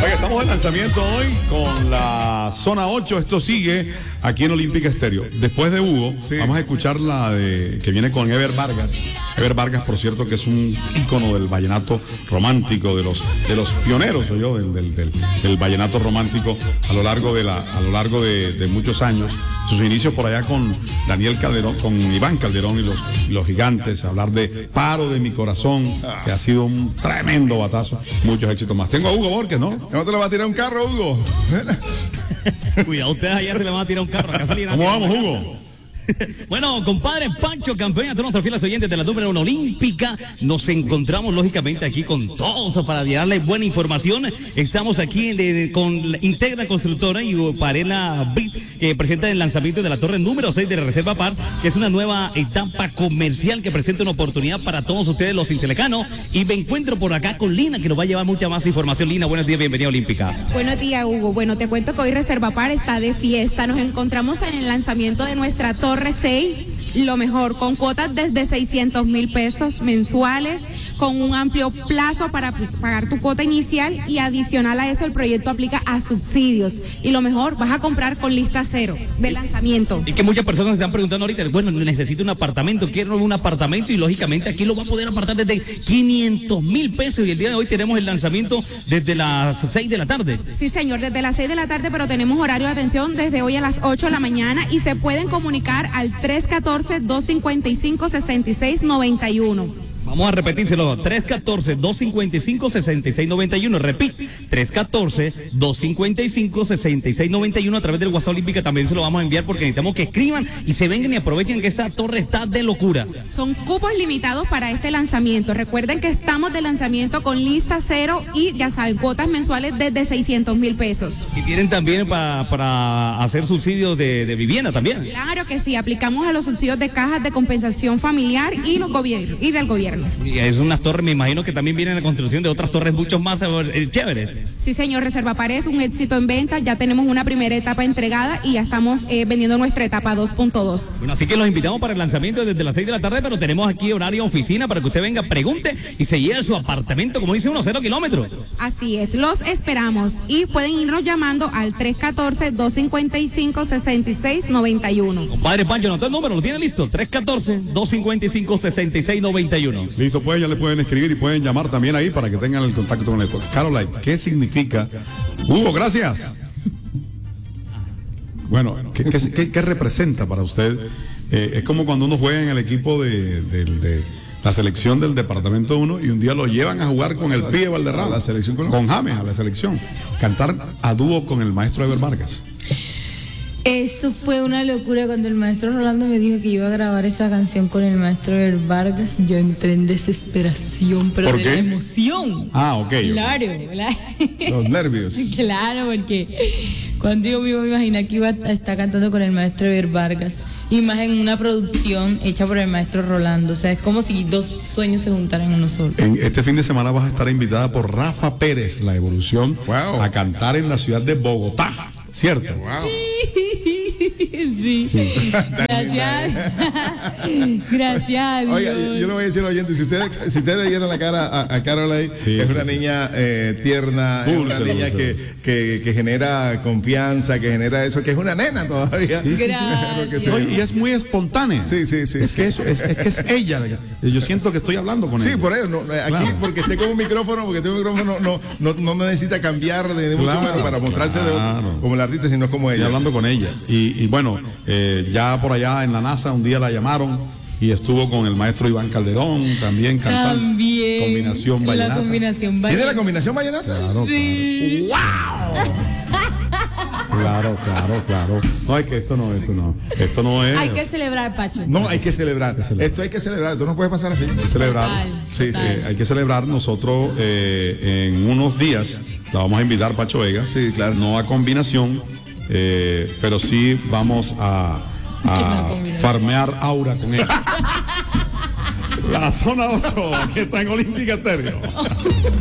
Oye, estamos en lanzamiento hoy con la zona 8. Esto sigue aquí en Olímpica Estéreo. Después de Hugo, vamos a escuchar la de que viene con Ever Vargas. Ever Vargas, por cierto, que es un ícono del vallenato romántico, de los pioneros, soy yo, del vallenato romántico a lo largo de muchos años. Sus inicios por allá con Daniel Calderón, con Iván Calderón y los gigantes, hablar de Paro de mi corazón, que ha sido un tremendo batazo. Muchos éxitos más. Tengo a Hugo Borges, ¿no? ¿No te le va a tirar un carro, Hugo? Cuidado, ustedes ayer se le van a tirar un carro. ¿Cómo vamos, Hugo? Bueno, compadre Pancho, campeón, a todos nuestros fieles oyentes de la número 1 olímpica, nos encontramos lógicamente aquí con todos para darle buena información. Estamos aquí con Integra Constructora y Parela Brit, que presenta el lanzamiento de la torre número 6 de la Reserva Par, que es una nueva etapa comercial que presenta una oportunidad para todos ustedes los cincelecanos. Y me encuentro por acá con Lina, que nos va a llevar mucha más información. Lina, buenos días, bienvenida a Olímpica. Buenos días, Hugo. Bueno, te cuento que hoy Reserva Par está de fiesta. Nos encontramos en el lanzamiento de nuestra torre 6, lo mejor, con cuotas desde 600,000 pesos mensuales, con un amplio plazo para pagar tu cuota inicial, y adicional a eso el proyecto aplica a subsidios. Y lo mejor, vas a comprar con lista cero de lanzamiento. Y que muchas personas se están preguntando ahorita, bueno, necesito un apartamento, quiero un apartamento, y lógicamente aquí lo va a poder apartar desde 500,000 pesos, y el día de hoy tenemos el lanzamiento desde las 6 de la tarde. Sí, señor, desde las 6 de la tarde, pero tenemos horario de atención desde hoy a las 8 de la mañana, y se pueden comunicar al 314-255-6691. Vamos a repetírselo, 314-255-6691, repite, 314-255-6691 a través del WhatsApp Olímpica. También se lo vamos a enviar porque necesitamos que escriban y se vengan y aprovechen que esta torre está de locura. Son cupos limitados para este lanzamiento. Recuerden que estamos de lanzamiento con lista cero y ya saben, cuotas mensuales desde 600,000 pesos. Y tienen también para hacer subsidios de vivienda también. Claro que sí, aplicamos a los subsidios de cajas de compensación familiar y del gobierno. Y es unas torres, me imagino que también vienen la construcción de otras torres mucho más chéveres. Sí, señor, Reserva Par es un éxito en venta. Ya tenemos una primera etapa entregada y ya estamos vendiendo nuestra etapa 2.2. Bueno, así que los invitamos para el lanzamiento desde las 6 de la tarde, pero tenemos aquí horario oficina para que usted venga, pregunte y se lleve su apartamento, como dice uno, 0 kilómetros. Así es, los esperamos y pueden irnos llamando al 314-255-6691. Compadre Pancho, anotó el número, lo tiene listo, 314-255-6691. Listo, pues ya le pueden escribir y pueden llamar también ahí para que tengan el contacto con esto. Caroline, ¿qué significa? Hugo, gracias. Bueno, ¿qué representa para usted? Es como cuando uno juega en el equipo de la selección del departamento 1 y un día lo llevan a jugar con el pibe Valderrama, la selección con James, a la selección. Cantar a dúo con el maestro Ever Vargas. Esto fue una locura. Cuando el maestro Rolando me dijo que iba a grabar esa canción con el maestro Ever Vargas, yo entré en desesperación, pero de la emoción. Ah, ok. Claro. Los nervios. Claro, porque cuando yo me imaginé que iba a estar cantando con el maestro Ever Vargas, y más en una producción hecha por el maestro Rolando. O sea, es como si dos sueños se juntaran en uno solo. En este fin de semana vas a estar invitada por Rafa Pérez, La Evolución, a cantar en la ciudad de Bogotá. ¿Cierto? Wow. Sí. Gracias. Gracias. Oiga, yo le voy a decir al oyente, si ustedes le vieron la cara a Caroline, es una niña tierna, es una niña que genera confianza, que genera eso, que es una nena todavía. Y es muy espontánea. Sí. Es que es ella. Yo siento que estoy hablando con ella. Sí, por eso. Aquí, porque esté con un micrófono, no necesita cambiar de mucho menos para mostrarse como el artista, sino como ella. Estoy hablando con ella. Y bueno, ya por allá en la NASA un día la llamaron y estuvo con el maestro Iván Calderón también cantando. Combinación vallenata. La combinación vallenata. ¿Tiene la combinación vallenata? Claro, sí. Claro. No, es que esto no es. Hay que celebrar, Pacho. No, hay que celebrar. Esto hay que celebrar. Esto no puede pasar así. Hay que celebrar. Sí, hay que celebrar. Nosotros en unos días la vamos a invitar, Pacho Vega. Sí, claro. No a combinación, pero sí vamos a farmear aura con ella. La zona 8, aquí está en Olímpica Estéreo.